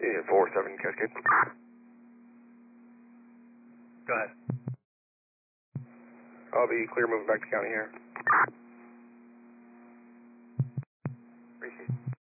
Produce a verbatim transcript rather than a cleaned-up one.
Union four seven Cascade. Go ahead. I'll be clear moving back to county here.